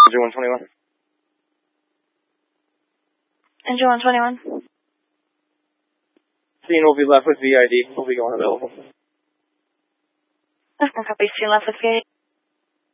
Engine 121. Engine 121. Scene will be left with VID. Will be going available. Copy, scene left with VID.